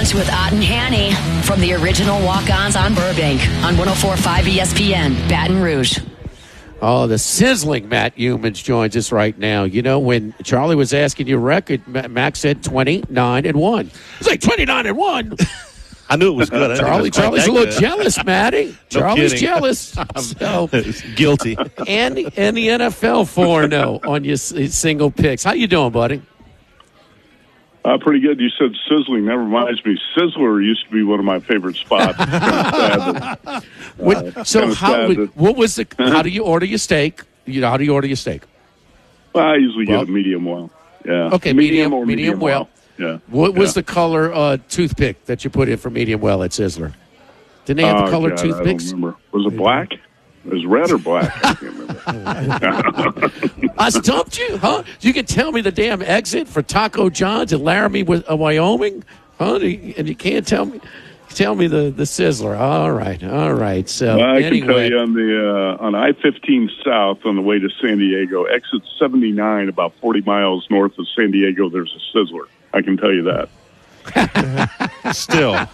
Lunch with Ott and Hanny from the original Walk-Ons on Burbank on 104.5 ESPN, Baton Rouge. Oh, the sizzling Matt Humans joins us right now. You know, when Charlie was asking your record, Max said 29-1. He's like, 29-1? I knew it was good. Charlie's a little jealous, Matty. No Charlie's kidding. jealous. So, guilty. and the NFL 4-0 on your single picks. How you doing, buddy? Pretty good. You said sizzling. That reminds me, Sizzler used to be one of my favorite spots. How do you order your steak? How do you order your steak? Well, I usually get a medium well. Yeah. Okay, medium well. Yeah. What was the color toothpick that you put in for medium well at Sizzler? Didn't they have the color toothpicks? I don't remember. Was it black? It was red or black? I can't remember. I stumped you, huh? You can tell me the damn exit for Taco John's in Laramie, Wyoming, huh? And you can't tell me the Sizzler. All right. So I anyway. can tell you on I-15 South on the way to San Diego, exit 79, about 40 miles north of San Diego, there's a Sizzler. I can tell you that. Still.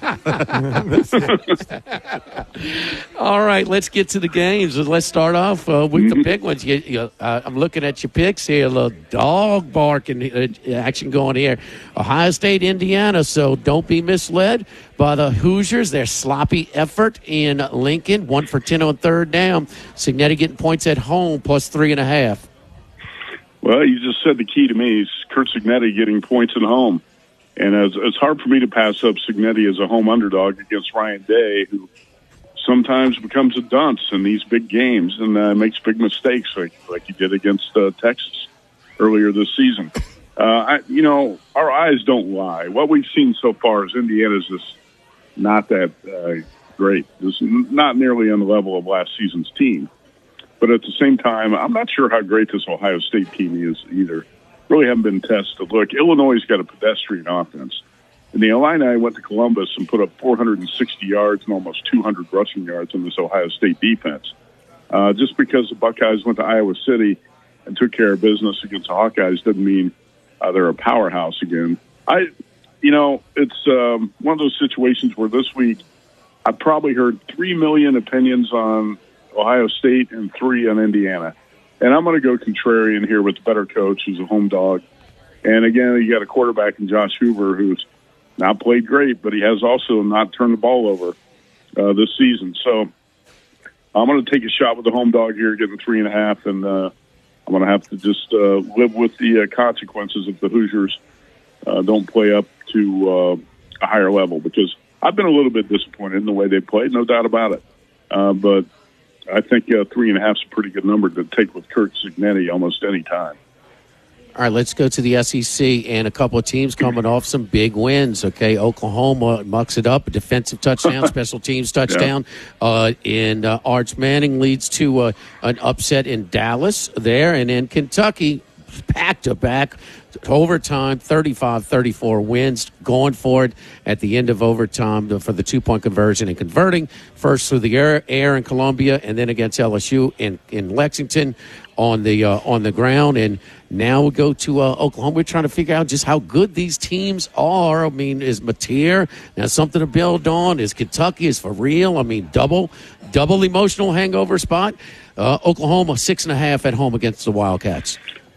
All right, let's get to the games. Let's start off with the big ones. I'm looking at your picks here. A little dog barking action going here. Ohio State, Indiana. So don't be misled by the Hoosiers. Their sloppy effort in Lincoln. 1 for 10 on third down. Signetti getting points at home, plus 3.5. Well, you just said the key to me is Kurt Signetti getting points at home. And it's hard for me to pass up Signetti as a home underdog against Ryan Day, who sometimes becomes a dunce in these big games and makes big mistakes like he did against Texas earlier this season. Our eyes don't lie. What we've seen so far is Indiana's just not that great. This is not nearly on the level of last season's team. But at the same time, I'm not sure how great this Ohio State team is either. Really haven't been tested. Look, Illinois has got a pedestrian offense. And the Illini went to Columbus and put up 460 yards and almost 200 rushing yards on this Ohio State defense. Just because the Buckeyes went to Iowa City and took care of business against the Hawkeyes doesn't mean they're a powerhouse again. It's one of those situations where this week I've probably heard 3 million opinions on Ohio State and 3 on Indiana. And I'm going to go contrarian here with the better coach, who's a home dog. And again, you got a quarterback in Josh Hoover who's not played great, but he has also not turned the ball over this season. So I'm going to take a shot with the home dog here, getting 3.5, and I'm going to have to just live with the consequences if the Hoosiers don't play up to a higher level, because I've been a little bit disappointed in the way they played, no doubt about it. But I think 3.5 is a pretty good number to take with Kurt Signetti almost any time. All right, let's go to the SEC and a couple of teams coming off some big wins. Okay, Oklahoma mucks it up, a defensive touchdown, special teams touchdown. And Arch Manning leads to an upset in Dallas there. And in Kentucky, back-to-back overtime, 35-34 wins, going for it at the end of overtime for the 2-point conversion and converting. First through the air in Columbia, and then against LSU in Lexington on the ground. And now we go to Oklahoma. We're trying to figure out just how good these teams are. I mean, is Mateer now something to build on? Is Kentucky is for real? I mean, double emotional hangover spot. Oklahoma 6.5 at home against the Wildcats.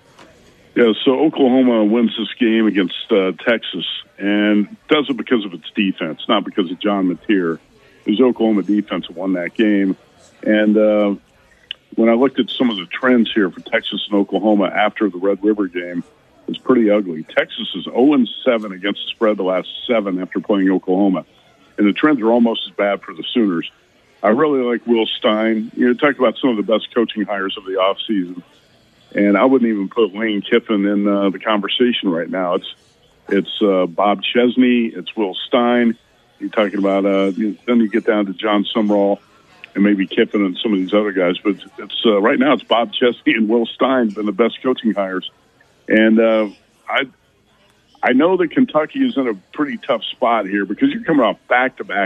Yeah, so Oklahoma wins this game against Texas, and does it because of its defense, not because of John Mateer. It was Oklahoma defense that won that game. And when I looked at some of the trends here for Texas and Oklahoma after the Red River game, it's pretty ugly. Texas is 0-7 against the spread the last 7 after playing Oklahoma. And the trends are almost as bad for the Sooners. I really like Will Stein. You talk about some of the best coaching hires of the offseason. And I wouldn't even put Lane Kiffin in the conversation right now. It's Bob Chesney. It's Will Stein. You're talking about then you get down to John Sumrall and maybe Kiffin and some of these other guys. But it's right now it's Bob Chesney and Will Stein been the best coaching hires. And I know that Kentucky is in a pretty tough spot here because you're coming off back-to-back